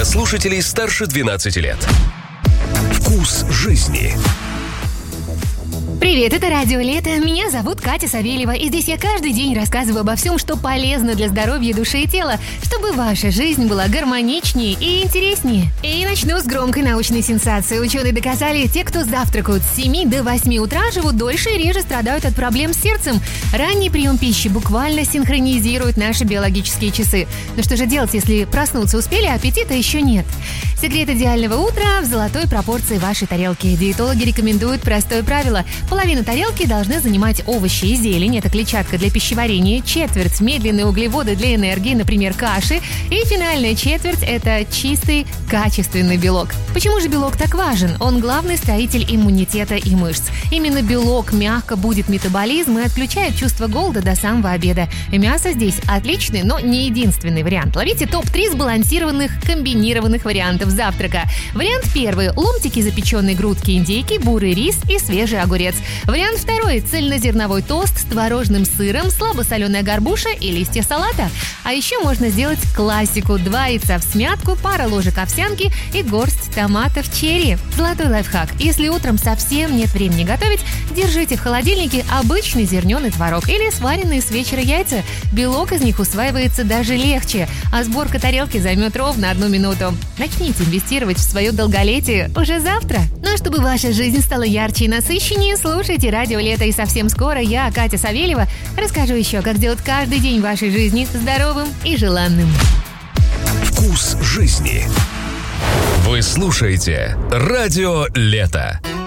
слушателей старше 12 лет. Вкус жизни. Привет, это Радио Лето. Меня зовут Катя Савельева, и здесь я каждый день рассказываю обо всем, что полезно для здоровья души и тела, чтобы ваша жизнь была гармоничнее и интереснее. И начну с громкой научной сенсации. Ученые доказали, те, кто завтракают с 7 до 8 утра, живут дольше и реже страдают от проблем с сердцем. Ранний прием пищи буквально синхронизирует наши биологические часы. Но что же делать, если проснуться успели, а аппетита еще нет? Секрет идеального утра в золотой пропорции вашей тарелки. Диетологи рекомендуют простое правило. Половину тарелки должны занимать овощи и зелень, это клетчатка для пищеварения, четверть – медленные углеводы для энергии, например, каши, и финальная четверть – это чистый, качественный белок. Почему же белок так важен? Он главный строитель иммунитета и мышц. Именно белок мягко будет метаболизм и отключает чувство голода до самого обеда. И мясо здесь отличный, но не единственный вариант. Ловите топ-3 сбалансированных, комбинированных вариантов завтрака. Вариант первый – ломтики запеченной грудки индейки, бурый рис и свежий огурец. Вариант второй – цельнозерновой тост с творожным сыром, слабосоленая горбуша и листья салата. А еще можно сделать классику – 2 яйца в смятку, пара ложек овсянки и горсть томатов черри. Золотой лайфхак – если утром совсем нет времени готовить, держите в холодильнике обычный зерненый творог или сваренные с вечера яйца. Белок из них усваивается даже легче, а сборка тарелки займет ровно 1 минуту. Начните инвестировать в свое долголетие уже завтра. Ну а чтобы ваша жизнь стала ярче и насыщеннее, слушайте Радио Лето, и совсем скоро я, Катя Савельева, расскажу еще, как сделать каждый день вашей жизни здоровым и желанным. Вкус жизни. Вы слушаете Радио Лето.